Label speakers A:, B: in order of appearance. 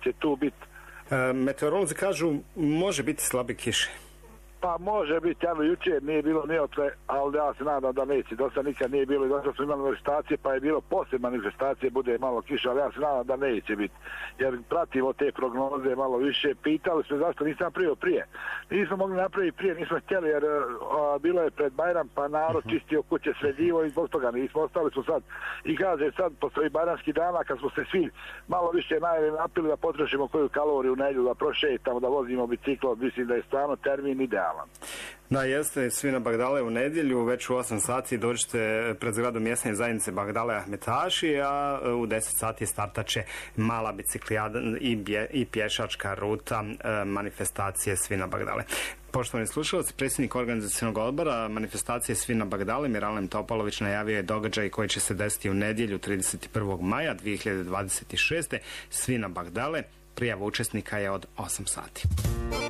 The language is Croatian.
A: će tu biti.
B: Meteorolozi kažu može biti slabe kiše.
A: Pa može biti, jučer nije bilo niotle, ali ja se nadam da neće. Dosta nikad nije bilo i dosta smo imali manifestacije, pa je bilo poslije manifestacije, bude malo kiša, ali ja se nadam da neće biti. Jer pratimo te prognoze malo više. Pitali smo zašto nisam prije. Nismo mogli napraviti prije, nismo htjeli jer bilo je pred Bajram, pa narod čistio kuće, sređivo i zbog toga nismo. Ostali smo sad i kaže sad posle bajramskih dana kad smo se svi malo više najeli napili da potrošimo koju kaloriju u nedjelju, da prošetamo, da vozimo biciklo, mislim da je stvarno termin idealan.
B: Da, jeste, svi na Bagdale u nedjelju, već u 8 sati dođete pred zgradom mjesne zajednice Bagdale Ahmetaši, a u 10 sati startaće mala biciklijada i pješačka ruta manifestacije Svi na Bagdale. Poštovani slušalci, predsjednik organizacionog odbora manifestacije Svi na Bagdale, Miralem Topalović, najavio je događaj koji će se desiti u nedjelju 31. maja 2026. Svi na Bagdale. Prijava učesnika je od 8 sati.